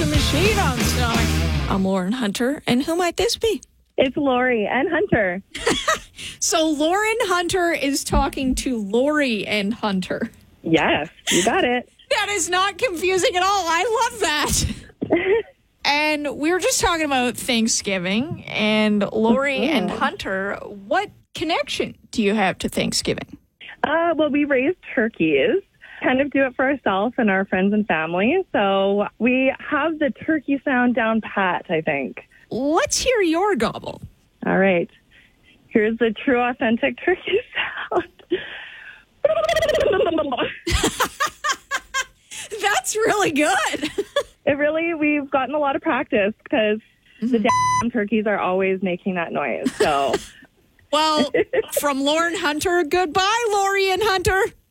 Delta Machine on Sonic. I'm Lauren Hunter, and who might this be? It's Lori and Hunter. So Lauren Hunter is talking to Lori and Hunter. Yes, you got it. That is not confusing at all. I love that. And we were just talking about Thanksgiving, and Lori and Hunter, what connection do you have to Thanksgiving? Well, we raise turkeys, kind of do it for ourselves and our friends and family. So we have the turkey sound down pat, I think. Let's hear your gobble. All right. Here's the true, authentic turkey sound. That's really good. We've gotten a lot of practice because the damn turkeys are always making that noise. So, Well, from Lauren Hunter, goodbye, Lori and Hunter.